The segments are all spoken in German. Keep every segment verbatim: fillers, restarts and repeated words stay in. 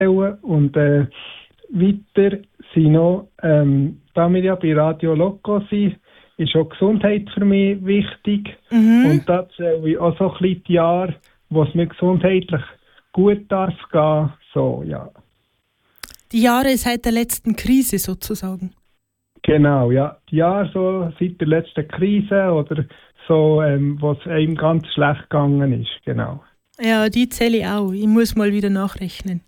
Und äh, weiter sind noch, ähm, da wir ja bei Radio Loco sind, ist auch Gesundheit für mich wichtig. Mhm. Und da zähle ich auch so ein bisschen die Jahre, wo es mir gesundheitlich gut darf gehen. So, ja. Die Jahre seit der letzten Krise sozusagen. Genau, ja. Die Jahre so seit der letzten Krise oder so, ähm, wo es einem ganz schlecht gegangen ist, genau. Ja, die zähle ich auch. Ich muss mal wieder nachrechnen.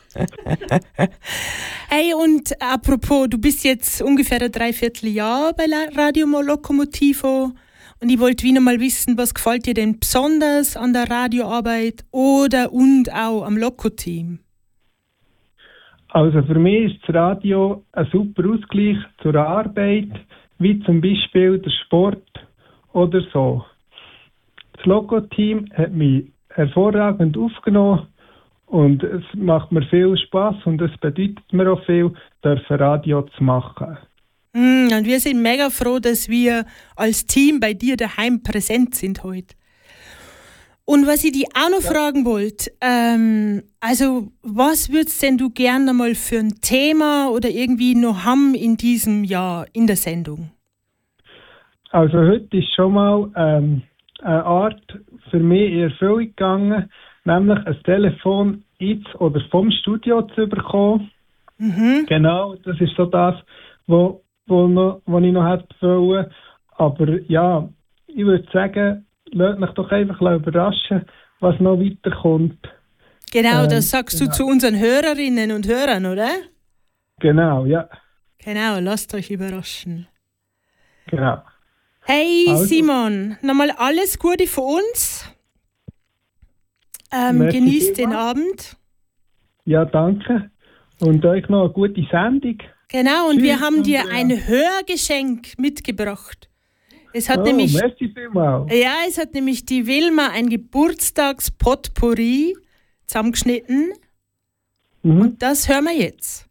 Hey, und apropos, du bist jetzt ungefähr ein Dreivierteljahr bei Radio Lokomotivo und ich wollte wieder mal wissen, was gefällt dir denn besonders an der Radioarbeit oder und auch am Loko-Team? Also für mich ist das Radio ein super Ausgleich zur Arbeit, wie zum Beispiel der Sport oder so. Das Loko-Team hat mich hervorragend aufgenommen und es macht mir viel Spass und es bedeutet mir auch viel, dürfen Radio zu machen. Mm, und wir sind mega froh, dass wir als Team bei dir daheim präsent sind heute. Und was ich dich auch noch ja. fragen wollte, ähm, also was würdest denn du gerne mal für ein Thema oder irgendwie noch haben in diesem Jahr in der Sendung? Also heute ist schon mal ähm, eine Art für mich in Erfüllung gegangen, nämlich ein Telefon ins oder vom Studio zu bekommen. Mhm. Genau, das ist so das, wo, wo, noch, wo ich noch hätte wollen. Aber ja, ich würde sagen, lasst mich doch einfach überraschen, was noch weiterkommt. Genau, das ähm, sagst genau. du zu unseren Hörerinnen und Hörern, oder? Genau, ja. Genau, lasst euch überraschen. Genau. Hey also. Simon, nochmal alles Gute für uns. Ähm, genießt den Abend. Ja, danke. Und euch noch eine gute Sendung. Genau, und Tschüss, wir haben dir und, ja. ein Hörgeschenk mitgebracht. Es hat oh, nämlich, merci vielmals. Ja, es hat nämlich die Wilma ein Geburtstagspotpourri zusammengeschnitten. Mhm. Und das hören wir jetzt.